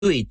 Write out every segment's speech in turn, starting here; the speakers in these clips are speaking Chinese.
对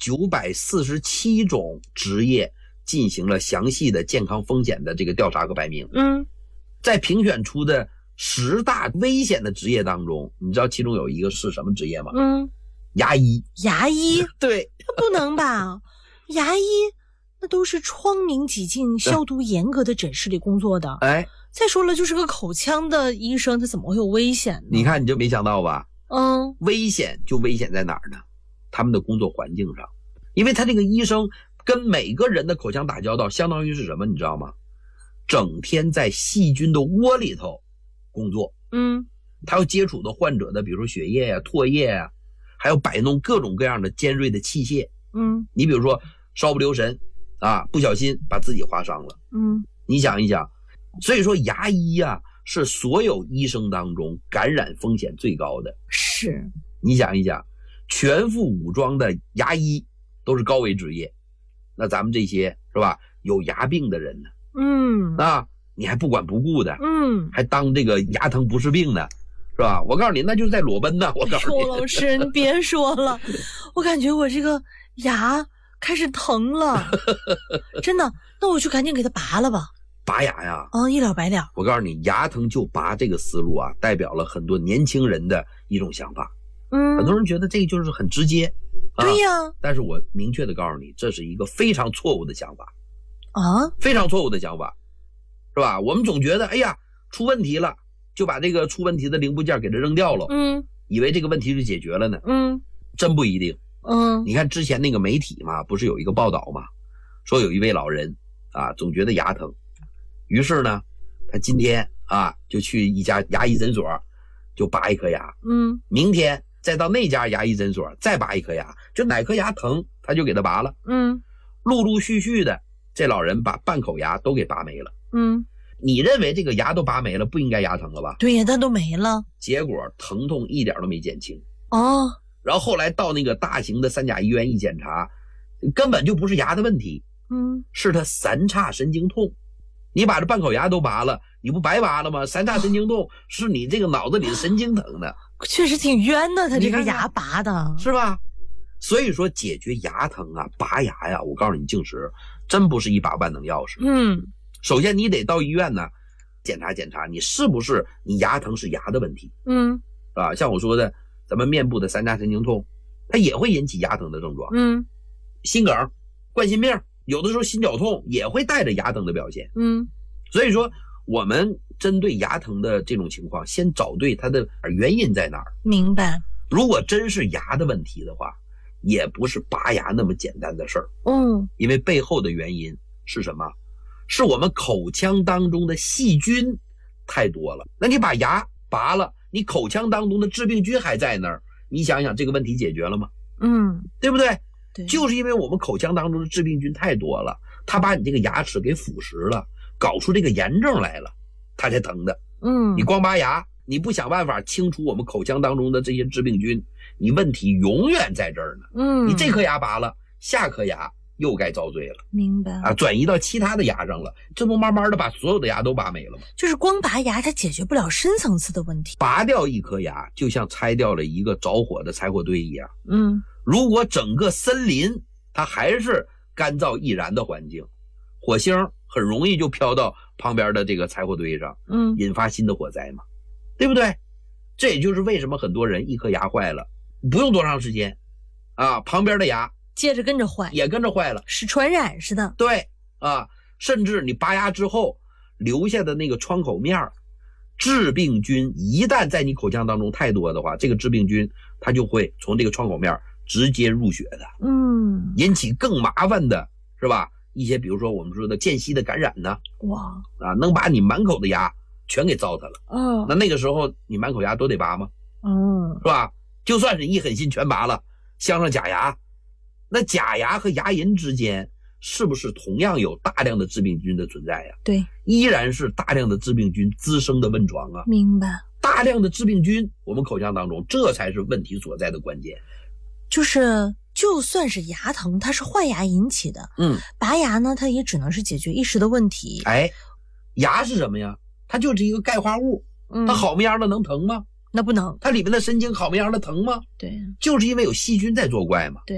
947种职业进行了详细的健康风险的这个调查和排名。在评选出的10大危险的职业当中，你知道其中有一个是什么职业吗？牙医。 牙医？ 对。 不能吧？牙医那都是窗明几净、消毒严格的诊室里工作的。再说了，就是个口腔的医生，他怎么会有危险呢？ 你看你就没想到吧？危险就危险在哪儿呢？他们的工作环境上。因为他这个医生跟每个人的口腔打交道，相当于是什么你知道吗？整天在细菌的窝里头工作。他要接触的患者的比如说血液啊、唾液啊，还要摆弄各种各样的尖锐的器械。你比如说稍不留神啊，不小心把自己划伤了。你想一想，所以说牙医啊是所有医生当中感染风险最高的。 是。 你想一想，全副武装的牙医都是高危职业，那咱们这些是吧，有牙病的人呢，你还不管不顾的，还当这个牙疼不是病呢，是吧？我告诉你，那就是在裸奔呢。我告诉你， 老师你别说了，我感觉我这个牙开始疼了。真的，那我就赶紧给它拔了吧。 拔牙呀？ 一了百了。 我告诉你，牙疼就拔这个思路啊，代表了很多年轻人的一种想法。很多人觉得这就是很直接。 对呀。 但是我明确的告诉你，这是一个非常错误的想法。非常错误的想法，是吧？我们总觉得，哎呀，出问题了，就把这个出问题的零部件给它扔掉了，以为这个问题就解决了呢。真不一定。你看之前那个媒体嘛，不是有一个报道嘛，说有一位老人啊，总觉得牙疼，于是呢，他今天啊就去一家牙医诊所就拔一颗牙，明天再到那家牙医诊所再拔一颗牙，就哪颗牙疼他就给他拔了。陆陆续续的，这老人把半口牙都给拔没了。你认为这个牙都拔没了，不应该牙疼了吧？ 对呀，但都没了。 结果疼痛一点都没减轻。然后后来到那个大型的3甲医院一检查，根本就不是牙的问题，是他三叉神经痛。你把这半口牙都拔了，你不白拔了吗？三叉神经痛是你这个脑子里的神经疼的。 确实挺冤的，他这个牙拔的， 是吧？所以说解决牙疼啊，拔牙呀，我告诉你，静石真不是一把万能钥匙。首先你得到医院呢检查检查，你是不是你牙疼是牙的问题。像我说的，咱们面部的三叉神经痛，它也会引起牙疼的症状。心梗、冠心病，有的时候心绞痛也会带着牙疼的表现。所以说我们针对牙疼的这种情况，先找对它的原因在哪儿。 明白。 如果真是牙的问题的话，也不是拔牙那么简单的事儿。因为背后的原因是什么？是我们口腔当中的细菌太多了。那你把牙拔了，你口腔当中的致病菌还在那儿，你想想这个问题解决了吗？对不对？ 对， 就是因为我们口腔当中的致病菌太多了，它把你这个牙齿给腐蚀了，搞出这个炎症来了，它才疼的。你光拔牙，你不想办法清除我们口腔当中的这些致病菌，你问题永远在这儿呢。你这颗牙拔了，下颗牙又该遭罪了。 明白啊， 转移到其他的牙上了，这不慢慢的把所有的牙都拔没了吗？ 就是光拔牙它解决不了深层次的问题。 拔掉一颗牙就像拆掉了一个着火的柴火堆一样。如果整个森林它还是干燥易燃的环境，火星很容易就飘到旁边的这个柴火堆上，引发新的火灾嘛，对不对？这也就是为什么很多人一颗牙坏了，不用多长时间啊，旁边的牙接着跟着坏， 也跟着坏了， 是传染似的。 对啊，甚至你拔牙之后留下的那个创口面，致病菌一旦在你口腔当中太多的话，这个致病菌它就会从这个创口面直接入血的，引起更麻烦的是吧？一些比如说我们说的间隙的感染呢，能把你满口的牙全给糟蹋了。那个时候你满口牙都得拔吗？是吧？就算是一狠心全拔了，镶上假牙，那假牙和牙龈之间是不是同样有大量的致病菌的存在呀？ 对， 依然是大量的致病菌滋生的温床啊。 明白。 大量的致病菌，我们口腔当中，这才是问题所在的关键。 就算是牙疼，它是坏牙引起的，拔牙呢，它也只能是解决一时的问题。 牙是什么呀？它就是一个钙化物，它好么样的能疼吗？ 那不能。 它里面的神经好么样的疼吗？ 对， 就是因为有细菌在作怪嘛。 对，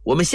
我们